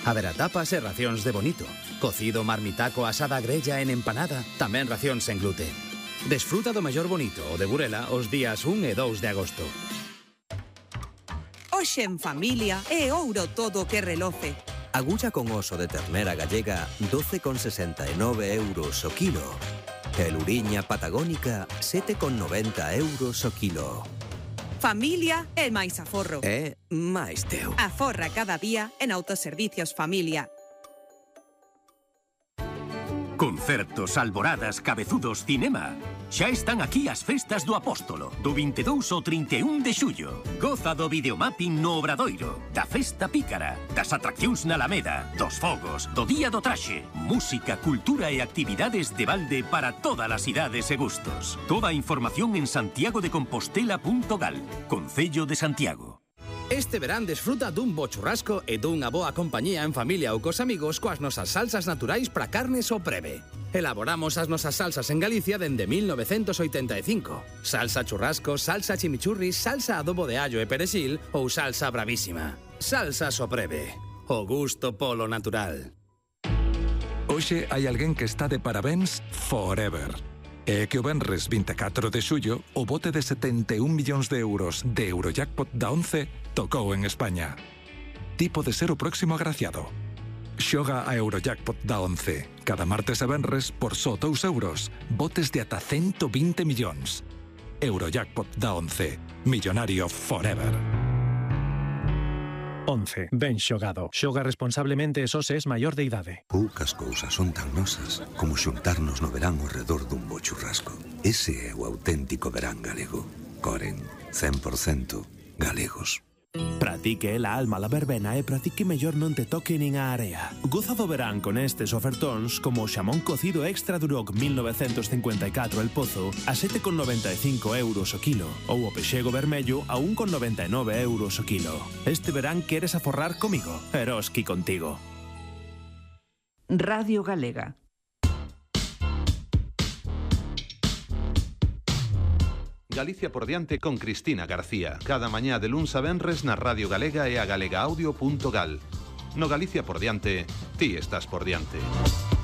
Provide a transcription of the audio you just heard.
Haberá tapas e racións de bonito. Cocido, marmitaco, asada, grella en empanada. Tamén racións sen gluten. Desfruta do mellor bonito o de Burela os días 1 e 2 de agosto. Hoxe en familia é ouro todo o que reloce. Agulla con oso de ternera gallega 12,69 euros o kilo. E luriña patagónica 7,90 euros o kilo. Familia é máis aforro. É máis teu. Aforra cada día en Autoservicios Familia. Concertos, alboradas, cabezudos, cinema. Xa están aquí as festas do Apóstolo, do 22 ao 31 de xullo. Goza do videomapping no Obradoiro, da festa pícara, das atraccións na Alameda, dos fogos, do Día do Traxe, música, cultura e actividades de balde para todas as idades e gustos. Toda a información en santiagodecompostela.gal, Concello de Santiago. Este verán desfruta dun bo churrasco e dunha boa compañía en familia ou cos amigos coas nosas salsas naturais para carnes o preve. Elaboramos as nosas salsas en Galicia dende 1985. Salsa churrasco, salsa chimichurri, salsa adobo de allo e perexil ou salsa bravísima. Salsa Sopreve. O gusto polo natural. Hoxe hai alguén que está de parabéns forever. É que o venres 24 de xullo o bote de 71 millóns de euros de Eurojackpot da 11 tocou en España. Ti pode ser o próximo agraciado. Xoga a Eurojackpot da 11. Cada martes e venres por só 2 euros. Botes de ata 120 millóns. Eurojackpot da 11. Millonario forever. 11. Ben xogado. Xoga responsablemente e só se es maior de idade. Poucas cousas son tan nosas como xuntarnos no verán ao redor dun bo churrasco. Ese é o auténtico verán galego. Coren, 100% galegos. Pratique la alma la verbena e pratique mellor non te toque nin a area. Goza do verán con estes ofertóns como o xamón cocido Extra Duroc 1954 El Pozo a 7,95 euros o kilo ou o pexego vermello a 1,99 euros o kilo. Este verán queres aforrar comigo? Eroski contigo. Radio Galega. Galicia por diante con Cristina García. Cada mañá de luns a venres na Radio Galega e a galegaaudio.gal. No Galicia por diante, ti estás por diante.